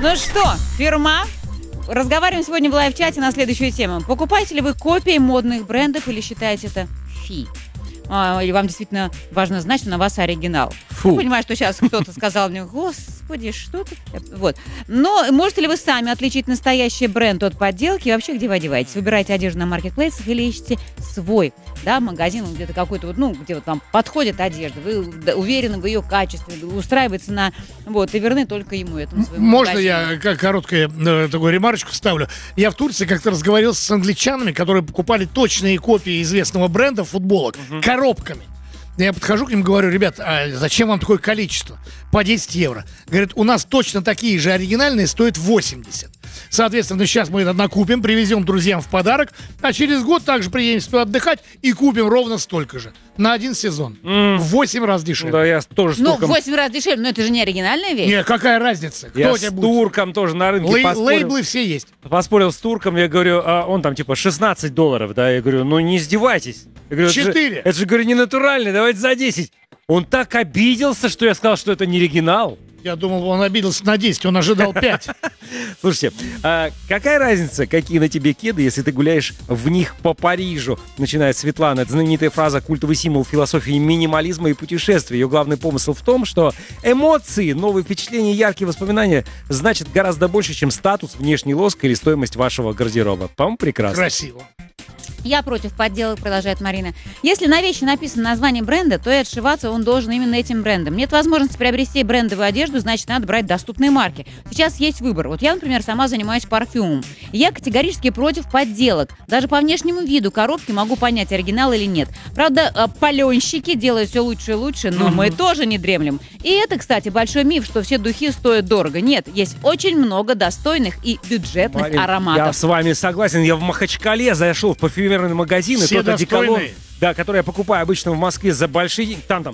Ну что, фирма? Разговариваем сегодня в лайв-чате на следующую тему. Покупаете ли вы копии модных брендов или считаете это фи? Или вам действительно важно знать, что на вас оригинал? Я понимаю, что сейчас кто-то сказал мне: господи, что ты... Вот. Но можете ли вы сами отличить настоящий бренд от подделки? И вообще, где вы одеваетесь? Выбираете одежду на маркетплейсах или ищете свой, да, магазин, где-то какой-то вот, ну, где вот там подходит одежда, вы уверены в ее качестве, устраивает цена, вот, и верны только ему, этому своему Можно магазину. я короткую такую ремарочку вставлю? Я в Турции как-то разговаривался с англичанами, которые покупали точные копии известного бренда футболок коробками. Я подхожу к ним и говорю: ребят, а зачем вам такое количество? По 10 евро. Говорят, у нас точно такие же оригинальные стоят 80. Соответственно, сейчас мы это накупим, привезем друзьям в подарок, а через год также приедем сюда отдыхать и купим ровно столько же. На один сезон. В 8 раз дешевле. Да, я тоже с Ну, в турком. 8 раз дешевле, но это же не оригинальная вещь. Не, какая разница? Кто Я тебя с будет? турком тоже на рынке поспорил. Лейблы все есть. Поспорил с турком, я говорю, он там типа $16, да, я говорю, ну не издевайтесь. Я говорю, 4. Это же, говорю, не натуральный, давайте за 10. Он так обиделся, что я сказал, что это не оригинал. Я думал, он обиделся на 10, он ожидал 5. Слушайте, какая разница, какие на тебе кеды, если ты гуляешь в них по Парижу? Начинает Светлана. Это знаменитая фраза, культовый символ философии минимализма и путешествий. Ее главный помысл в том, что эмоции, новые впечатления, яркие воспоминания значат гораздо больше, чем статус, внешний лоск или стоимость вашего гардероба. По-моему, прекрасно. Красиво. Я против подделок, продолжает Марина. Если на вещи написано название бренда, то и отшиваться он должен именно этим брендом. Нет возможности приобрести брендовую одежду, значит, надо брать доступные марки. Сейчас есть выбор. Вот я, например, сама занимаюсь парфюмом. И я категорически против подделок. Даже по внешнему виду коробки могу понять, оригинал или нет. Правда, паленщики делают все лучше и лучше, но мы тоже не дремлем. И это, кстати, большой миф, что все духи стоят дорого. Нет, есть очень много достойных и бюджетных Марин, ароматов. я с вами согласен. Я в Махачкале зашел в парфюмерный магазин, и Все тот одеколон, достойные. да, который я покупаю обычно в Москве за большие деньги, там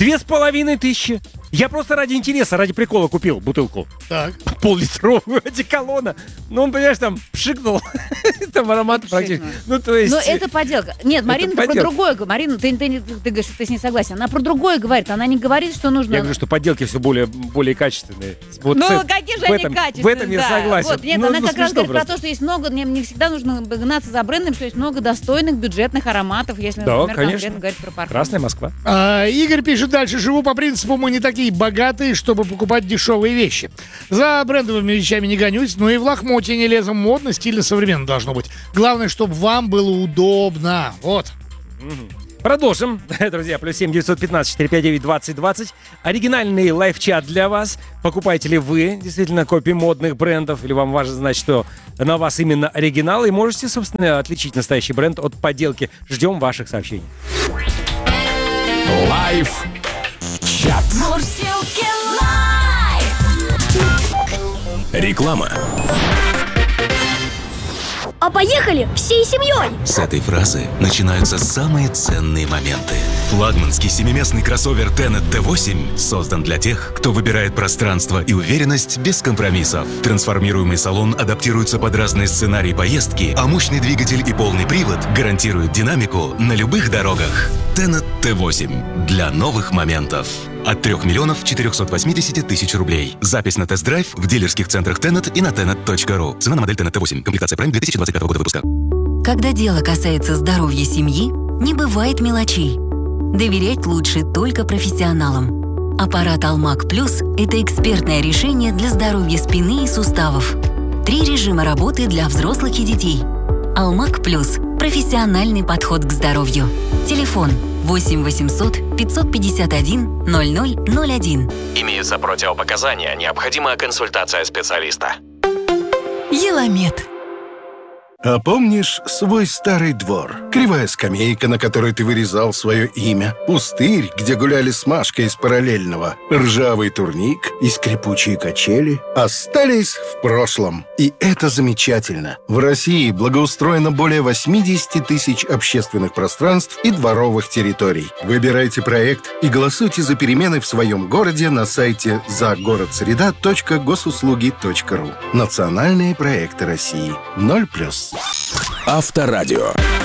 2500. Я просто ради интереса, ради прикола купил бутылку Так. пол-литровую одеколона. Ну, он, понимаешь, там пшикнул. Там аромат практически. Ну, то есть... Но это подделка. Нет, Марина, ты про подделка. другое. Марина, ты говоришь, что ты с ней согласен. Она про другое говорит. Она не говорит, что нужно... Я говорю, что подделки все более качественные. Вот Ну, с- какие же в они этом- качественные? В этом я да. согласен. Вот, нет, Ну, она ну, как раз смешно говорит про просто. то, что есть много, не всегда нужно гнаться за брендом, что есть много достойных бюджетных ароматов, если, Да, например, конечно. конкретно говорить про парфюм. Красная Москва. Игорь пишет дальше. Живу по принципу: мы не такие богатые, чтобы покупать дешевые вещи. За брендовыми вещами не гонюсь, но и в лохмотье не лезу. Модно, стильно, современно должно быть. Главное, чтобы вам было удобно. Вот. Продолжим, друзья. +7 915 459 2020. Оригинальный лайв-чат для вас. Покупаете ли вы действительно копии модных брендов, или вам важно знать, что на вас именно оригинал, и можете, собственно, отличить настоящий бренд от подделки. Ждем ваших сообщений. Лайв-чат. Мурзилки лайф. Реклама. А поехали всей семьей! С этой фразы начинаются самые ценные моменты. Флагманский семиместный кроссовер Tenet T8 создан для тех, кто выбирает пространство и уверенность без компромиссов. Трансформируемый салон адаптируется под разные сценарии поездки, а мощный двигатель и полный привод гарантируют динамику на любых дорогах. Tenet T8 для новых моментов. От 3 480 000 рублей. Запись на тест-драйв в дилерских центрах Tenet и на tenet.ru. Цена на модель Tenet T8. Комплектация Prime 2025 года выпуска. Когда дело касается здоровья семьи, не бывает мелочей. Доверять лучше только профессионалам. Аппарат Алмаг Плюс – это экспертное решение для здоровья спины и суставов. 3 режима работы для взрослых и детей. Алмаг Плюс – профессиональный подход к здоровью. Телефон 8 800 551 0001. Имеются противопоказания. Необходима консультация специалиста. Еламед. А помнишь свой старый двор? Кривая скамейка, на которой ты вырезал свое имя. Пустырь, где гуляли с Машкой из параллельного. Ржавый турник и скрипучие качели остались в прошлом. И это замечательно. В России благоустроено более 80 тысяч общественных пространств и дворовых территорий. Выбирайте проект и голосуйте за перемены в своем городе на сайте загородсреда.госуслуги.ру. Национальные проекты России. 0+. Авторадио.